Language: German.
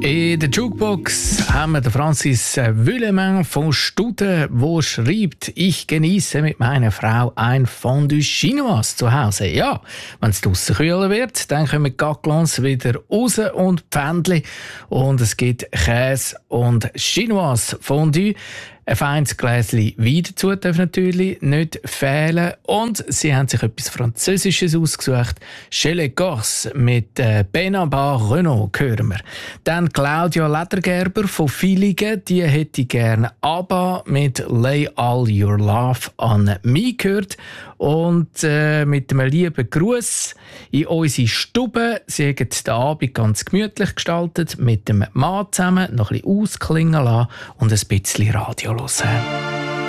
In der Jukebox haben wir den Francis Willemin von Studen, der schreibt: Ich genieße mit meiner Frau ein Fondue Chinoise zu Hause. Ja, wenn es draussen kühler wird, dann kommen die Gaclons wieder raus und Pfändli. Und es gibt Käse und Chinoise Fondue. Ein feines Gläschen Wein dazu darf natürlich nicht fehlen. Und sie haben sich etwas Französisches ausgesucht. Chez les Corses mit Benabar Renault hören wir. Dann Claudia Ledergerber von Villingen, die hätte gerne ABBA mit Lay All Your Love on Me gehört. Und mit einem lieben Gruß in unsere Stube. Sie haben den Abend ganz gemütlich gestaltet, mit dem Mann zusammen, noch ein bisschen ausklingen lassen und ein bisschen Radio hören.